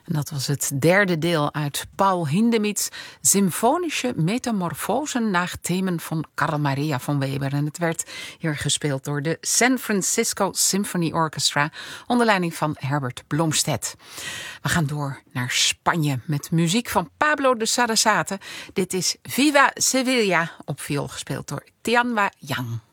En dat was het derde deel uit Paul Hindemiths Symfonische Metamorphosen naar Themen van Carl Maria von Weber. En het werd hier gespeeld door de San Francisco Symphony Orchestra onder leiding van Herbert Blomstedt. We gaan door naar Spanje met muziek van Pablo de Sarasate. Dit is Viva Sevilla op viool gespeeld door Tianwa Yang.